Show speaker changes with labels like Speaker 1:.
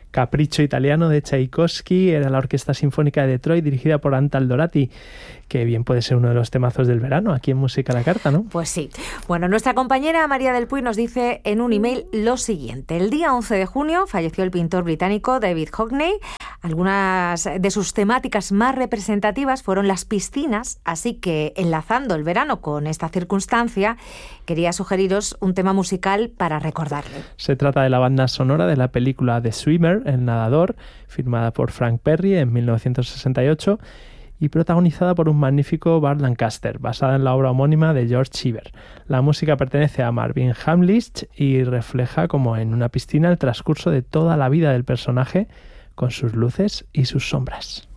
Speaker 1: Capricho italiano de Tchaikovsky era la Orquesta Sinfónica de Detroit dirigida por Antal Dorati, que bien puede ser uno de los temazos del verano aquí en Música a la Carta, ¿no?
Speaker 2: Pues sí. Bueno, nuestra compañera María del Puy nos dice en un email lo siguiente. El día 11 de junio falleció el pintor británico David Hockney. Algunas de sus temáticas más representativas fueron las piscinas, así que enlazando el verano con esta circunstancia, quería sugeriros un tema musical para recordarle.
Speaker 1: Se trata de la banda sonora de la película The Swimmer, El nadador, firmada por Frank Perry en 1968 y protagonizada por un magnífico Burt Lancaster, basada en la obra homónima de George Cheever. La música pertenece a Marvin Hamlisch y refleja como en una piscina el transcurso de toda la vida del personaje, con sus luces y sus sombras.